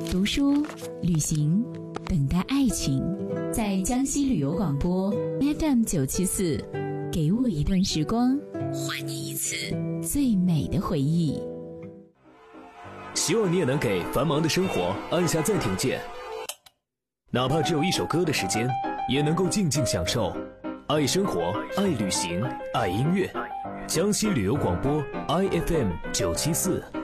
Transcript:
读书、旅行，等待爱情。在江西旅游广播 FM974，给我一段时光，还你一次最美的回忆。 希望你也能给繁忙的生活按下暂停键，哪怕只有一首歌的时间，也能够静静享受。爱生活，爱旅行，爱音乐。江西旅游广播 IFM974。